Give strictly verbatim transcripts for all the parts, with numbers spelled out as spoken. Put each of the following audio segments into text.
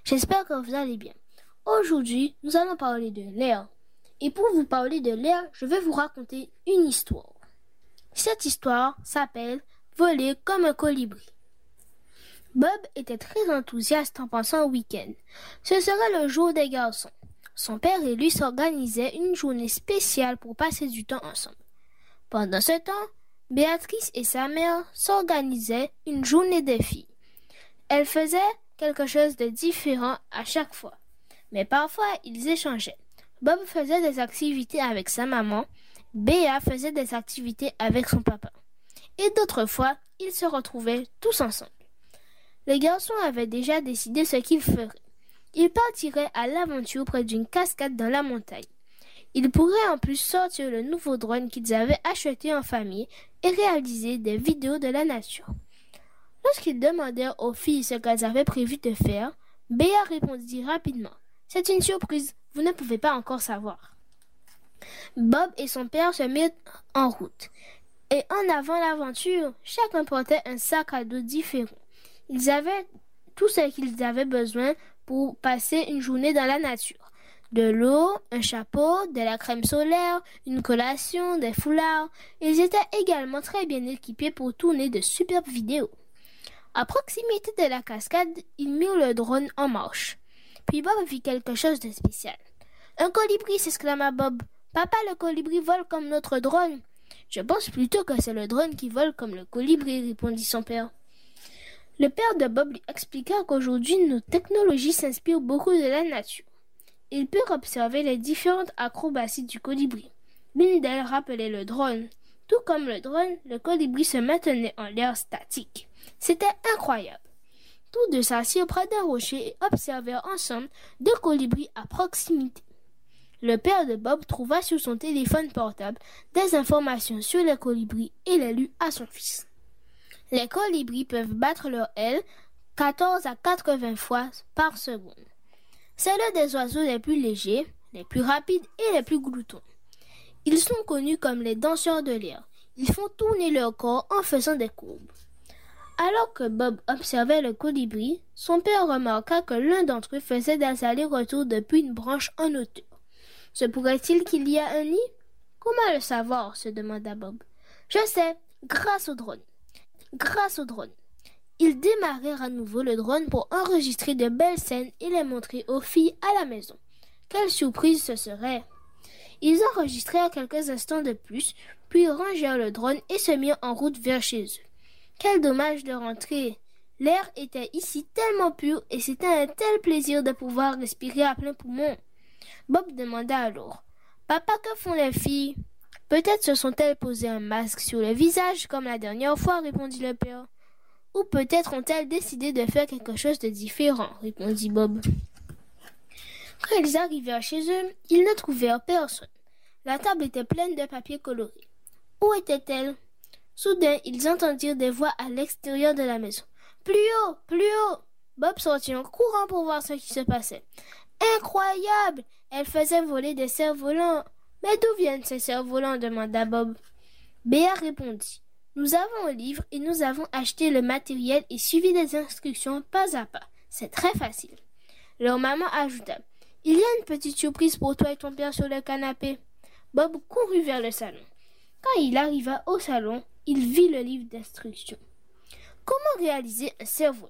J'espère que vous allez bien. Aujourd'hui, nous allons parler de l'air. Et pour vous parler de l'air, je vais vous raconter une histoire. Cette histoire s'appelle « Voler comme un colibri ». Bob était très enthousiaste en pensant au week-end. Ce serait le jour des garçons. Son père et lui s'organisaient une journée spéciale pour passer du temps ensemble. Pendant ce temps, Béatrice et sa mère s'organisaient une journée des filles. Elles faisaient quelque chose de différent à chaque fois. Mais parfois, ils échangeaient. Bob faisait des activités avec sa maman, Béa faisait des activités avec son papa. Et d'autres fois, ils se retrouvaient tous ensemble. Les garçons avaient déjà décidé ce qu'ils feraient. Ils partiraient à l'aventure près d'une cascade dans la montagne. Ils pourraient en plus sortir le nouveau drone qu'ils avaient acheté en famille et réaliser des vidéos de la nature. Lorsqu'ils demandèrent aux filles ce qu'elles avaient prévu de faire, Béa répondit rapidement « C'est une surprise, vous ne pouvez pas encore savoir. » Bob et son père se mirent en route. Et en avant l'aventure, chacun portait un sac à dos différent. Ils avaient tout ce qu'ils avaient besoin pour passer une journée dans la nature. De l'eau, un chapeau, de la crème solaire, une collation, des foulards. Ils étaient également très bien équipés pour tourner de superbes vidéos. À proximité de la cascade, ils mirent le drone en marche. Puis Bob vit quelque chose de spécial. « Un colibri !» s'exclama Bob. « Papa, le colibri vole comme notre drone. »« Je pense plutôt que c'est le drone qui vole comme le colibri, » répondit son père. Le père de Bob lui expliqua qu'aujourd'hui, nos technologies s'inspirent beaucoup de la nature. Ils purent observer les différentes acrobaties du colibri. L'une d'elles rappelait le drone. Tout comme le drone, le colibri se maintenait en l'air statique. C'était incroyable. Tous deux s'assirent près d'un rocher et observèrent ensemble deux colibris à proximité. Le père de Bob trouva sur son téléphone portable des informations sur les colibris et les lut à son fils. Les colibris peuvent battre leurs ailes quatorze à quatre-vingts fois par seconde. C'est l'un des oiseaux les plus légers, les plus rapides et les plus gloutons. Ils sont connus comme les danseurs de l'air. Ils font tourner leur corps en faisant des courbes. Alors que Bob observait le colibri, son père remarqua que l'un d'entre eux faisait des allers-retours depuis une branche en hauteur. Se pourrait-il qu'il y ait un nid? Comment le savoir? Se demanda Bob. Je sais, grâce au drone. Grâce au drone. Ils démarrèrent à nouveau le drone pour enregistrer de belles scènes et les montrer aux filles à la maison. Quelle surprise ce serait! Ils enregistrèrent quelques instants de plus, puis rangèrent le drone et se mirent en route vers chez eux. Quel dommage de rentrer! L'air était ici tellement pur et c'était un tel plaisir de pouvoir respirer à plein poumon. Bob demanda alors « Papa, que font les filles? » « Peut-être se sont-elles posé un masque sur le visage comme la dernière fois, répondit le père. Ou peut-être ont-elles décidé de faire quelque chose de différent, répondit Bob. Quand ils arrivèrent chez eux, ils ne trouvèrent personne. La table était pleine de papier coloré. Où était-elle? Soudain, ils entendirent des voix à l'extérieur de la maison. Plus haut, plus haut! Bob sortit en courant pour voir ce qui se passait. Incroyable! Elle faisait voler des cerfs-volants. Mais d'où viennent ces cerfs-volants? Demanda Bob. Béa répondit. Nous avons un livre et nous avons acheté le matériel et suivi des instructions pas à pas. C'est très facile. Leur maman ajouta. Il y a une petite surprise pour toi et ton père sur le canapé. Bob courut vers le salon. Quand il arriva au salon, il vit le livre d'instructions. Comment réaliser un cerf-volant?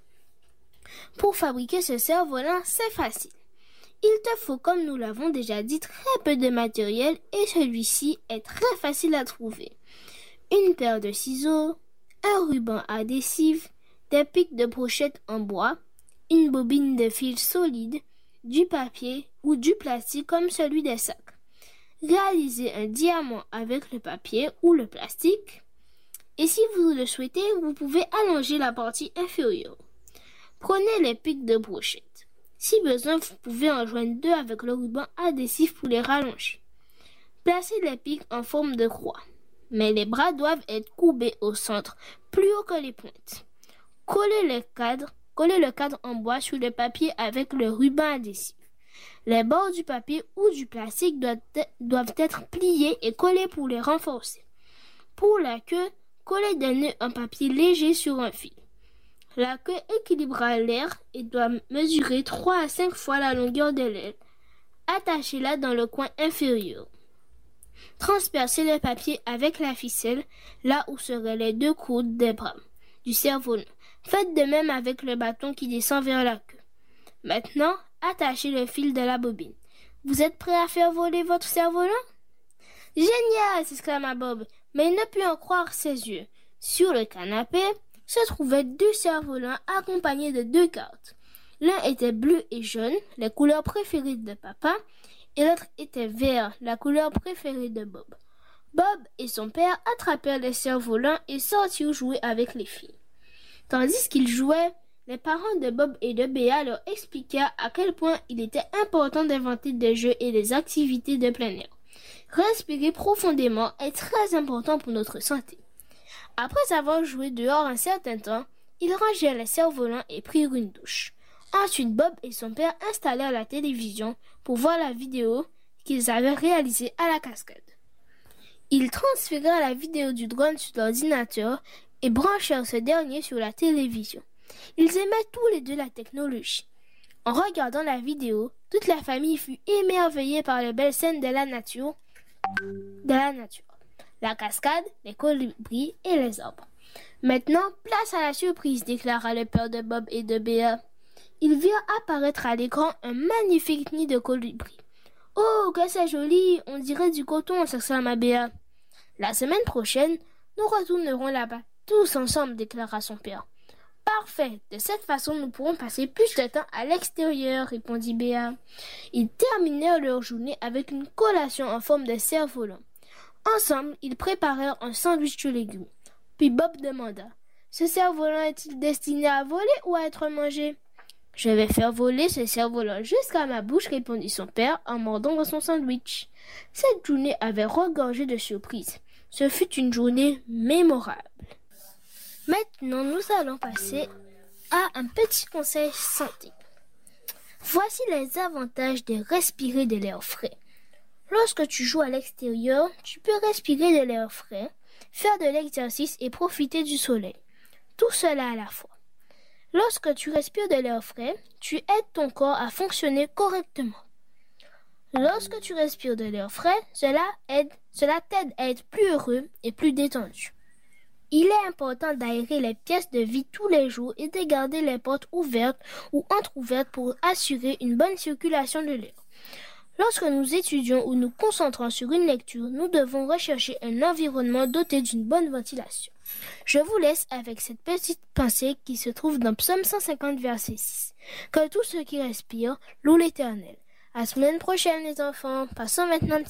Pour fabriquer ce cerf-volant, c'est facile. Il te faut, comme nous l'avons déjà dit, très peu de matériel et celui-ci est très facile à trouver. Une paire de ciseaux, un ruban adhésif, des pics de brochette en bois, une bobine de fil solide, du papier ou du plastique comme celui des sacs. Réalisez un diamant avec le papier ou le plastique. Et si vous le souhaitez, vous pouvez allonger la partie inférieure. Prenez les pics de brochette. Si besoin, vous pouvez en joindre deux avec le ruban adhésif pour les rallonger. Placez les pics en forme de croix, mais les bras doivent être courbés au centre, plus haut que les pointes. Collez le cadre, collez le cadre en bois sur le papier avec le ruban adhésif. Les bords du papier ou du plastique doivent, doivent être pliés et collés pour les renforcer. Pour la queue, collez des nœuds en papier léger sur un fil. La queue équilibrera l'air et doit mesurer trois à cinq fois la longueur de l'aile. Attachez-la dans le coin inférieur. Transpercez le papier avec la ficelle là où seraient les deux coudes des bras du cerf-volant. Faites de même avec le bâton qui descend vers la queue. Maintenant, attachez le fil de la bobine. Vous êtes prêt à faire voler votre cerf-volant? Génial! S'exclama Bob, mais il ne put en croire ses yeux. Sur le canapé se trouvaient deux cerfs-volants accompagnés de deux cartes. L'un était bleu et jaune, les couleurs préférées de papa, et l'autre était vert, la couleur préférée de Bob. Bob et son père attrapèrent les cerfs-volants et sortirent jouer avec les filles. Tandis qu'ils jouaient, les parents de Bob et de Béa leur expliquèrent à quel point il était important d'inventer des jeux et des activités de plein air. Respirer profondément est très important pour notre santé. Après avoir joué dehors un certain temps, ils rangèrent les cerfs-volants et prirent une douche. Ensuite, Bob et son père installèrent la télévision pour voir la vidéo qu'ils avaient réalisée à la cascade. Ils transférèrent la vidéo du drone sur l'ordinateur et branchèrent ce dernier sur la télévision. Ils aimaient tous les deux la technologie. En regardant la vidéo, toute la famille fut émerveillée par les belles scènes de la nature, de la nature, la cascade, les colibris et les arbres. Maintenant, place à la surprise, déclara le père de Bob et de Béa. Ils virent apparaître à l'écran un magnifique nid de colibris. « Oh, que c'est joli! On dirait du coton !» s'exclama Béa. « La semaine prochaine, nous retournerons là-bas, tous ensemble, déclara son père. « Parfait! De cette façon, nous pourrons passer plus de temps à l'extérieur, répondit Béa. Ils terminèrent leur journée avec une collation en forme de cerf-volant. Ensemble, ils préparèrent un sandwich de légumes. Puis Bob demanda, « Ce cerf-volant est-il destiné à voler ou à être mangé? » « Je vais faire voler ce cerf-volant jusqu'à ma bouche, répondit son père en mordant dans son sandwich. Cette journée avait regorgé de surprises. Ce fut une journée mémorable. Maintenant, nous allons passer à un petit conseil santé. Voici les avantages de respirer de l'air frais. Lorsque tu joues à l'extérieur, tu peux respirer de l'air frais, faire de l'exercice et profiter du soleil. Tout cela à la fois. Lorsque tu respires de l'air frais, tu aides ton corps à fonctionner correctement. Lorsque tu respires de l'air frais, cela aide, cela t'aide à être plus heureux et plus détendu. Il est important d'aérer les pièces de vie tous les jours et de garder les portes ouvertes ou entrouvertes pour assurer une bonne circulation de l'air. Lorsque nous étudions ou nous concentrons sur une lecture, nous devons rechercher un environnement doté d'une bonne ventilation. Je vous laisse avec cette petite pensée qui se trouve dans Psaume cent cinquante, verset six. Que tous ceux qui respirent louent l'Éternel. À la semaine prochaine, les enfants. Passons maintenant un petit